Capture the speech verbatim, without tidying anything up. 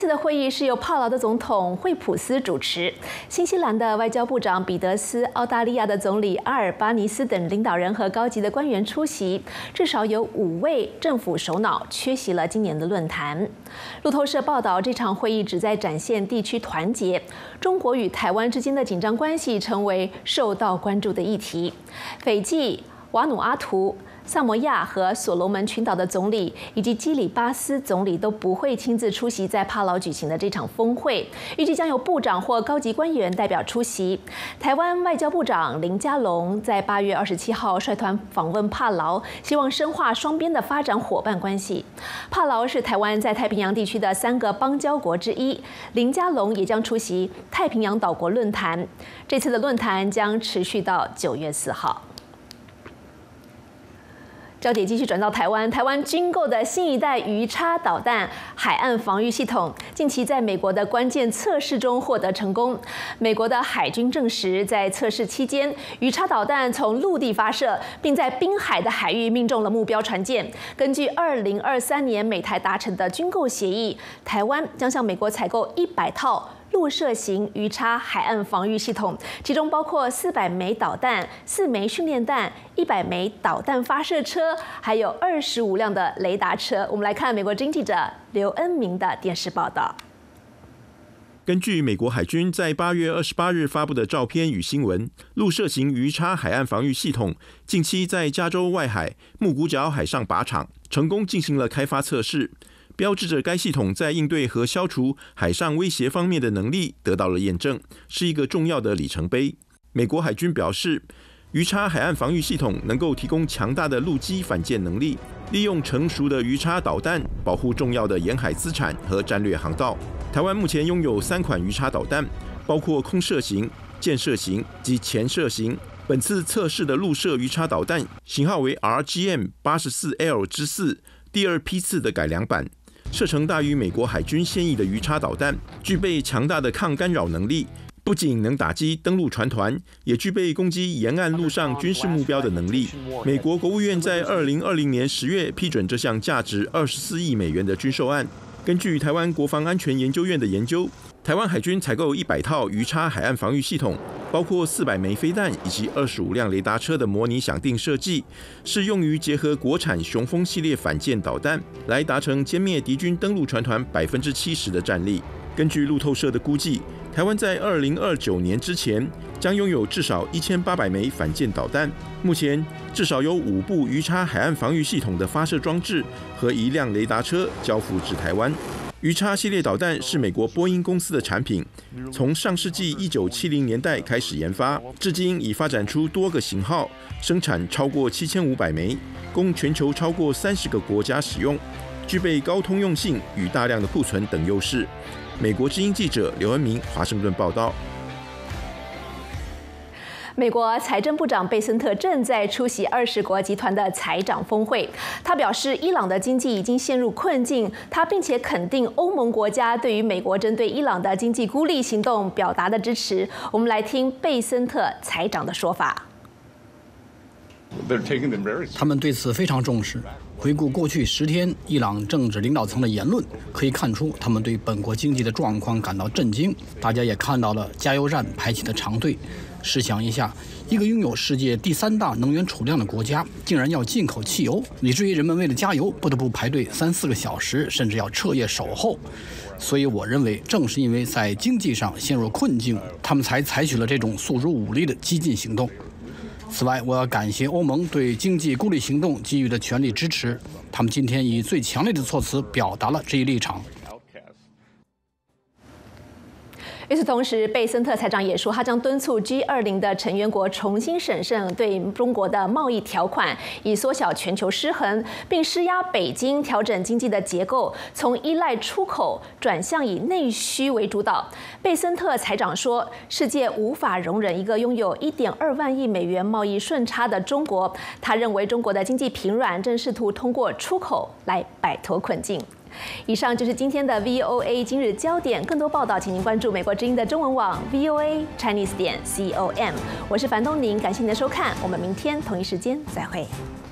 这次的会议是由帕劳的总统惠普斯主持，新西兰的外交部长彼得斯、澳大利亚的总理阿尔巴尼斯等领导人和高级的官员出席，至少有五位政府首脑缺席了今年的论坛。路透社报道，这场会议旨在展现地区团结，中国与台湾之间的紧张关系成为受到关注的议题。斐济、瓦努阿图、萨摩亚和所罗门群岛的总理以及基里巴斯总理都不会亲自出席在帕劳举行的这场峰会，预计将由部长或高级官员代表出席。台湾外交部长林佳龙在八月二十七号率团访问帕劳，希望深化双边的发展伙伴关系。帕劳是台湾在太平洋地区的三个邦交国之一，林佳龙也将出席太平洋岛国论坛。这次的论坛将持续到九月四号。焦点继续转到台湾，台湾军购的新一代鱼叉导弹海岸防御系统，近期在美国的关键测试中获得成功。美国的海军证实，在测试期间，鱼叉导弹从陆地发射，并在滨海的海域命中了目标船舰。根据二零二三年美台达成的军购协议，台湾将向美国采购一百套陆射型鱼叉海岸防御系统，其中包括四百枚导弹、四枚训练弹、一百枚导弹发射车，还有二十五辆的雷达车。我们来看美国经记者刘恩明的电视报道。 根据美国海军在八月二十八日发布的照片与新闻，陆射型鱼叉海岸防御系统近期在加州外海木谷角海上靶场成功进行了开发测试，标志着该系统在应对和消除海上威胁方面的能力得到了验证，是一个重要的里程碑。美国海军表示，鱼叉海岸防御系统能够提供强大的陆基反舰能力，利用成熟的鱼叉导弹保护重要的沿海资产和战略航道。台湾目前拥有三款鱼叉导弹，包括空射型、箭射型及潜射型。本次测试的陆射鱼叉导弹型号为 R G M 八十四 L 之四，第二批次的改良版。射程大于美国海军现役的鱼叉导弹，具备强大的抗干扰能力，不仅能打击登陆船团，也具备攻击沿岸陆上军事目标的能力。美国国务院在二零二零年十月批准这项价值二十四亿美元的军售案。根据台湾国防安全研究院的研究，台湾海军采购一百套鱼叉海岸防御系统，包括四百枚飞弹以及二十五辆雷达车的模拟想定设计，是用于结合国产雄风系列反舰导弹，来达成歼灭敌军登陆船团百分之七十的战力。根据路透社的估计，台湾在二零二九年之前将拥有至少一千八百枚反舰导弹。目前至少有五部鱼叉海岸防御系统的发射装置和一辆雷达车交付至台湾。鱼叉系列导弹是美国波音公司的产品，从上世纪一九七零年代开始研发，至今已发展出多个型号，生产超过七千五百枚，供全球超过三十个国家使用，具备高通用性与大量的库存等优势。美国之音记者刘恩明华盛顿报道。 美国财政部长贝森特正在出席二十国集团的财长峰会。他表示，伊朗的经济已经陷入困境。他并且肯定欧盟国家对于美国针对伊朗的经济孤立行动表达的支持。我们来听贝森特财长的说法。 他们对此非常重视。回顾过去十天伊朗政治领导层的言论，可以看出他们对本国经济的状况感到震惊。大家也看到了加油站排起的长队。试想一下，一个拥有世界第三大能源储量的国家，竟然要进口汽油，以至于人们为了加油不得不排队三四个小时，甚至要彻夜守候。所以我认为，正是因为在经济上陷入困境，他们才采取了这种诉诸武力的激进行动。此外，我要感谢欧盟对经济孤立行动给予的全力支持，他们今天以最强烈的措辞表达了这一立场。 与此同时，贝森特财长也说，他将敦促 G 二十 的成员国重新审慎对中国的贸易条款，以缩小全球失衡，并施压北京调整经济的结构，从依赖出口转向以内需为主导。贝森特财长说，世界无法容忍一个拥有 一点二万亿美元贸易顺差的中国。他认为中国的经济疲软，正试图通过出口来摆脱困境。以上就是今天的 V O A 今日焦点，更多报道请您关注美国之音的中文网 V O A Chinese 点 com。我是樊东宁，感谢您的收看，我们明天同一时间再会。